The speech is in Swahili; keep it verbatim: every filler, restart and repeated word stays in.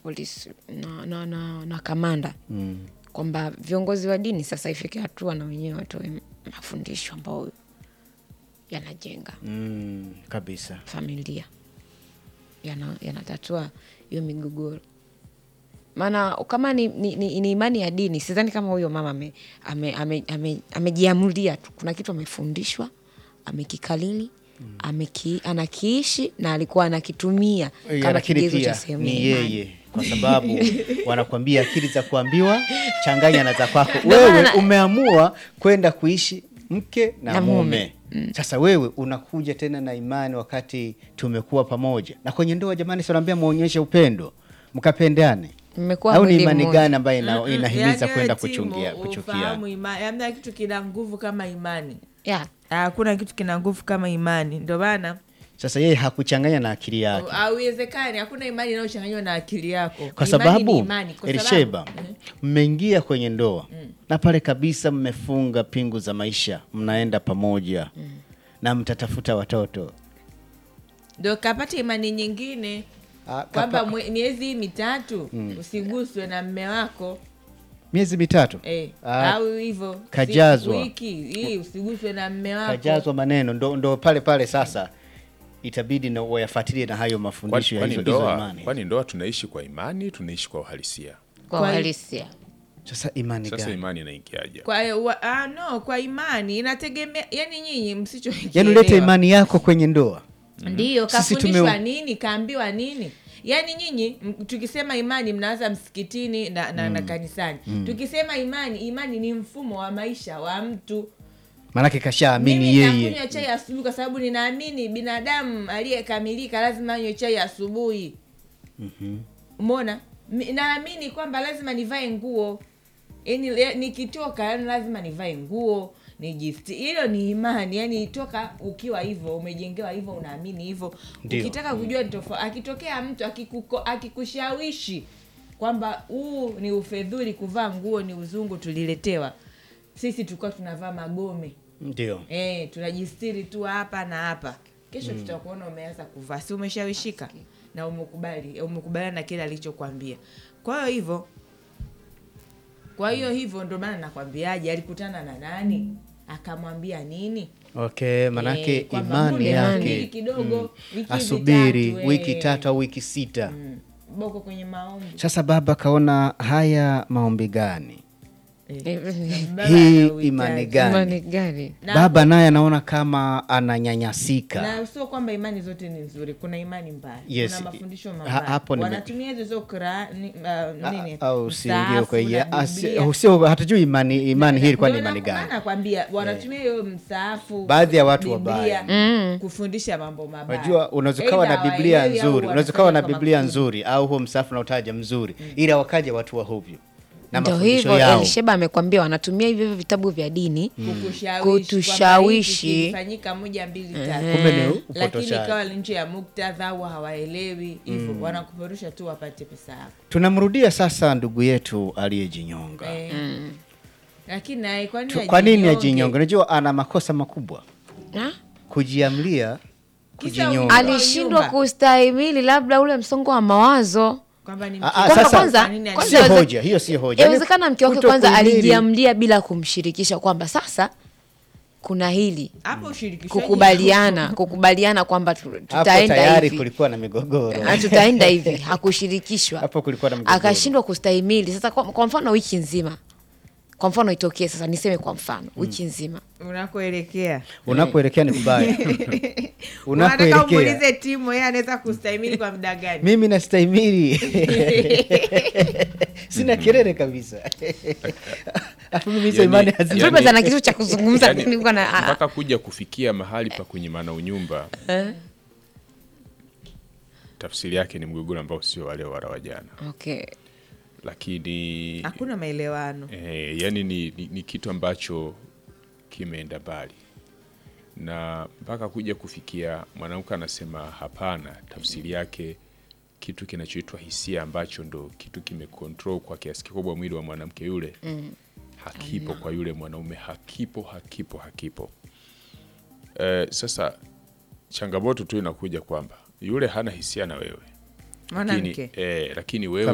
polisi na na na, na kamanda mm. kwamba viongozi wa dini sasa ifike hatua na wenyewe watoe mafundisho ambayo yanajenga mm, kabisa familia, yana yanatatua hiyo migogoro. Maana kama ni, ni, ni, ni imani ya dini, sidhani kama huyo mama ame ame amejiamulia ame, ame tu. Kuna kitu amefundishwa, amekikalili, mm. ameki anakiishi na alikuwa anakitumia kama kigezo cha sehemu ni yeye, kwa sababu wanakuambia akili za kuambiwa changanya na za kwako. Wewe umeamua kwenda kuishi mke na, na mume. Mm. Sasa wewe unakuja tena na imani wakati tumekuwa pamoja. Na kwenye ndoa jamani, sio naambia muonyeshe upendo, mkapendane. Mmekuwa au ni imani gani ambayo ina, inahimiza kwenda kuchungia kuchukia? Ufahamu imani, hamna kitu kina nguvu kama imani. Yeah. Hakuna kitu kina nguvu kama imani. Ndio maana sasa yeye hakuchanganya na akili yake. Hauwezekani, hakuna imani inayochanganywa na akili yako. Kwa sababu Elisheba, mmeingia mm. kwenye ndoa mm. na pale kabisa mmefunga pingu za maisha, mnaenda pamoja mm. na mtatafuta watoto. Ndio kapata imani nyingine kwamba miezi mitatu mm. usiguswe na mume wako. Miezi mitatu eh, au hivyo kajazwa wiki hii usiguswe na mume wako, kajazwa maneno. Ndo, ndo pale pale sasa itabidi na wayafuatilie na hayo mafundisho ya hizo imani. Kwani ndoa tunaishi kwa imani, tunaishi kwa uhalisia? Kwa uhalisia. Sasa imani gani? Sasa imani inaingiaje? Kwa ah no, kwa imani inategemea, yani nyinyi msichokielewa. Yaani ulete imani yako kwenye ndoa. Ndio, kafundishwa tume... nini, kaambiwa nini? Yaani nyinyi tukisema imani mnaanza msikitini na na, mm. na kanisani. Mm. Tukisema imani, imani ni mfumo wa maisha wa mtu. Manake kashaamini yeye. Mimi nakunywa chai asubuhi kwa sababu ninaamini binadamu aliyekamilika lazima anywe chai asubuhi. Mhm. Umeona? Naamini kwamba lazima nivae nguo. Yaani nikitoka yani lazima nivae nguo, nijisti. Hilo ni imani. Yaani toka ukiwa hivyo, umejengewa hivyo, unaamini hivyo. Ukitaka kujua tofauti, akitokea mtu akikuko, akikushawishi kwamba huu ni ufedhuli, kuvaa nguo ni uzungu tuliletewa. Sisi tulikuwa tunavaa magome. Ndio. Eh, tunajistiri tu hapa na hapa. Kesho mm. tutakuona umeanza kuvaa. Si umeshawishika na umekubali, umekubaliana na kile alichokuambia. Kwa hiyo hivyo Kwa hiyo hivyo ndio maana nakwambiaje, alikutana na nani? Akamwambia nini? Okay, manake e, imani yake kidogo mm. wiki asubiri tatu, wiki tatu au wiki sita. Mm. Boko kwenye maombi. Sasa baba kaona haya maombi gani? Hii imani gani? Imani gani? Baba naye anaona kama ananyanyasika. Na sio kwamba imani zote ni nzuri, kuna imani mbaya. Yes. Kuna mafundisho mabaya. Ha, wanatumia hizo zo Qur'ani uh, nini? Au sio kwa hiyo sio hatujui imani imani hii kwa ni imani gani? Maana nakwambia wanatumia hiyo msaafu. Baadhi ya watu wabaya mm. kufundisha mambo mabaya. Unajua unaweza kuwa na Biblia nzuri, unaweza kuwa na Biblia nzuri au huo msaafu na utaja mzuri, mm. ila wakaja watu wa hovyo. Ndio hivyo Elisheba amekwambia wanatumia hivyo vitabu vya dini mm. kutushawishi kufanyika moja mbili tatu. Kumbe ni lakini ikawa nje ya muktadha au hawaelewi hivyo, mm. wanakuporusha tu wapate pesa yako. Tunamrudia sasa ndugu yetu aliyejinyonga. E. Mm. Lakini kwa nini kwa nini ajinyonga? Unajua ana makosa makubwa. Ha? Kujiamlia kujinyonga. Alishindwa kustahimili labda ule msongo wa mawazo. Kwamba ni kwanza kwanza sio hoja, hiyo sio hoja. Inawezekana mke wake kwanza alijiamlia bila kumshirikisha kwamba sasa kuna hili. Hapo ushirikishwaje? Kukubaliana, kukubaliana kwamba tutaenda hivi. Tayari kulikuwa na migogoro. Na tutaenda hivi, hakushirikishwa. Hapo kulikuwa na migogoro. Akashindwa kustahimili. Sasa kwa, kwa mfano wiki nzima. Kwa mfano itokee sasa niseme kwa mfano mm. wiki nzima. Unakoelekea. Unakoelekea ni kubaya. Unakoelekea. Unataka umuulize timu yeye anaweza kustahimili kwa muda gani? Mimi nastahimili. Sina kelele kabisa. Hapo mimi sasa imani hazina. Tupo sana kitu cha kuzungumza yani, nilikuwa na mpaka kuja kufikia mahali pa kunyimana unyumba. Tafsiri yake ni mgogoro ambao sio wale wala wajana. Okay. Lakini hakuna maelewano. Eh, yani ni, ni, ni kitu ambacho kimeenda mbali. Na mpaka kuja kufikia mwanamke anasema hapana, tafsiri yake kitu kinachoitwa hisia ambacho ndo kitu kimecontrol kwa kiasi kikubwa mwili wa mwanamke yule. Mm. Hakipo Ana. Kwa yule mwanaume hakipo hakipo hakipo. Eh, sasa changamoto tu inakuja kwamba yule hana hisia na wewe. Mwanamke. Lakini eh lakini wewe